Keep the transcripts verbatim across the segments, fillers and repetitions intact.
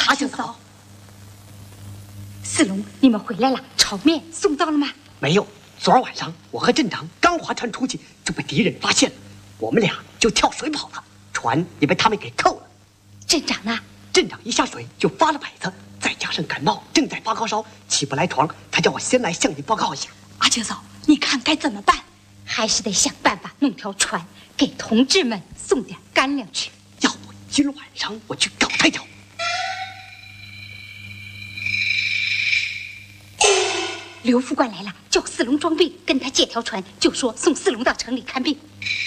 阿庆嫂，四龙，你们回来了，炒面送到了吗？ 没有，昨儿晚上我和镇长刚划船出去，就被敌人发现了，我们俩就跳水跑了，船也被他们给扣了。 镇长呢？ 镇长一下水就发了摆子，再加上感冒，正在发高烧，起不来床，他叫我先来向你报告一下。 阿庆嫂，你看该怎么办？还是得想办法弄条船，给同志们送点干粮去。 要不今晚上我去搞他一条。 刘副官来了，叫四龙装病，跟他借条船，就说送四龙到城里看病。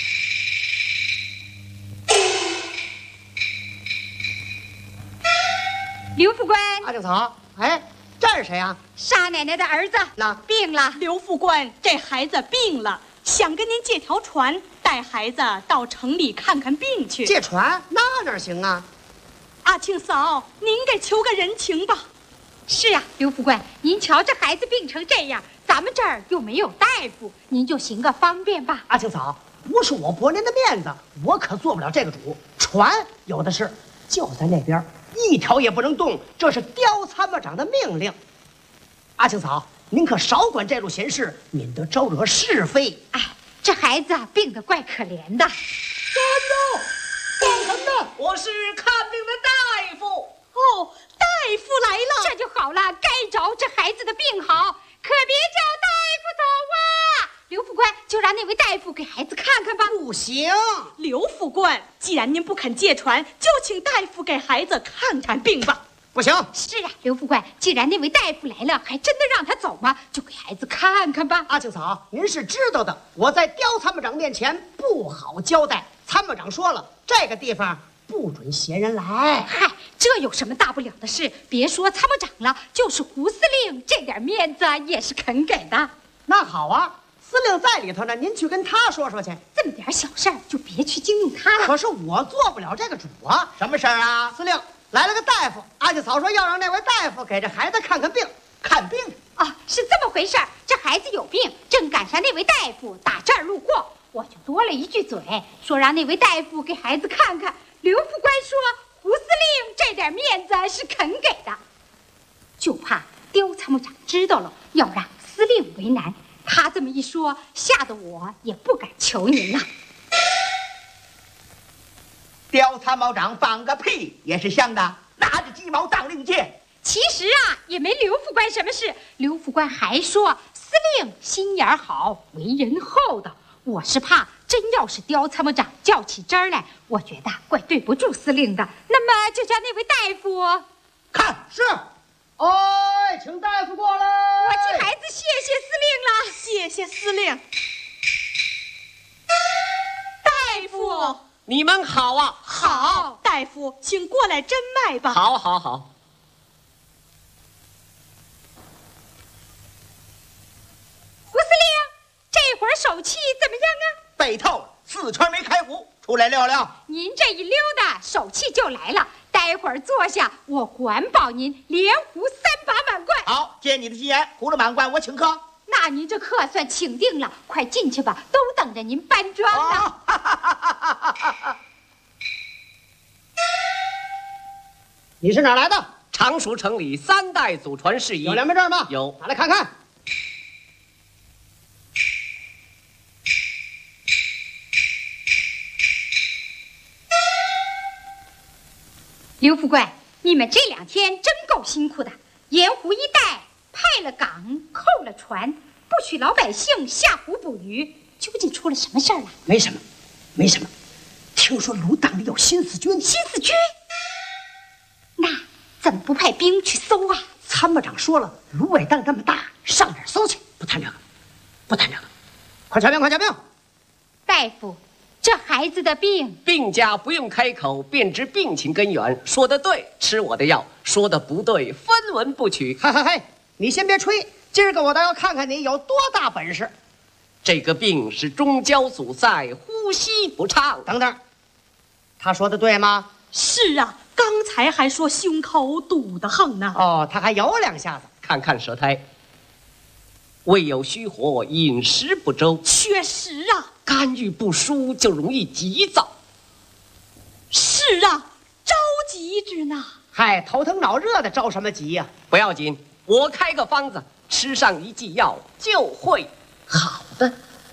刘副官， 阿庆嫂，哎，这是谁啊？ 沙奶奶的儿子， 那病了。 刘副官，这孩子病了，想跟您借条船，带孩子到城里看看病去。 借船那哪行啊？ 阿庆嫂，您给求个人情吧。 是啊，刘副官，您瞧这孩子病成这样，咱们这儿又没有大夫，您就行个方便吧。 阿庆嫂，不是我驳您的面子，我可做不了这个主。船有的是，就在那边，一条也不能动，这是刁参谋长的命令。阿庆嫂，您可少管这路闲事，免得招惹是非。 哎，这孩子病得怪可怜的。 站住！干什么呢？我是看病的大夫。 哦，大夫来了， 这就好了。该着这孩子的病好，可别叫大夫走啊！刘副官，就让那位大夫给孩子看看吧。 不行， 刘副官，既然您不肯借船，就请大夫给孩子看看病吧。 不行。 是啊，刘副官，既然那位大夫来了，还真的让他走吗？就给孩子看看吧。 阿庆嫂，您是知道的，我在刁参谋长面前不好交代。参谋长说了，这个地方不准闲人来。 嗨，这有什么大不了的事？别说参谋长了，就是胡司令，这点面子也是肯给的。 那好啊，司令在里头呢，您去跟他说说去。 这么点小事儿就别去惊动他了。 可是我做不了这个主啊。什么事儿啊？司令，来了个大夫，阿庆嫂说要让那位大夫给这孩子看看病。看病啊，是这么回事儿。这孩子有病，正赶上那位大夫打这儿路过，我就多了一句嘴，说让那位大夫给孩子看看。刘副官说胡司令这点面子是肯给的，就怕刁参谋长知道了，要让司令为难。他这么一说，吓得我也不敢求您了。 刁参谋长放个屁也是香的，拿着鸡毛当令箭。 其实啊，也没刘副官什么事。刘副官还说司令心眼好，为人厚道。我是怕真要是刁参谋长较起真儿来，我觉得怪对不住司令的。那么就叫那位大夫看。 是。哎，请大夫过来。 我替孩子谢谢司令了。 谢谢司令。大夫， 你们好啊。 好，大夫，请过来诊脉吧。 好，好，好。 胡司令，这会儿手气怎么样啊？ 背透了，四川没开壶，出来溜溜。 您这一溜达，手气就来了。待会儿坐下，我管保您连壶三把满贯。 好，借你的吉言，壶了满贯，我请客。 那您这客算请定了，快进去吧，都等着您搬庄呢。 哦、 你是哪儿来的？ 常熟城里三代祖传事宜。 有良民证吗？ 有， 拿来看看。 刘副官，你们这两天真够辛苦的，盐湖一带派了港，扣了船，不许老百姓下湖捕鱼，究竟出了什么事儿了？ 没什么，没什么。听说芦荡里有新四军。 新四军？那怎么不派兵去搜啊？ 参谋长说了，芦苇荡这么大，上哪儿搜去？不谈这个，不谈这个。快瞧病，快瞧病！ 大夫，这孩子的病， 病家不用开口便知病情根源。说得对，吃我的药；说的不对，分文不取。 嗨嗨嗨，你先别吹，今儿个我倒要看看你有多大本事。 这个病是中焦阻塞，呼吸不畅。 等等，他说的对吗？ 是啊，刚才还说胸口堵得很呢。 哦，他还有两下子。 看看舌苔，胃有虚火，饮食不周， 确实啊， 肝郁不舒，就容易急躁。 是啊，着急着呢。 嗨，头疼脑热的着什么急呀、啊？ 不要紧，我开个方子，吃上一剂药就会好的。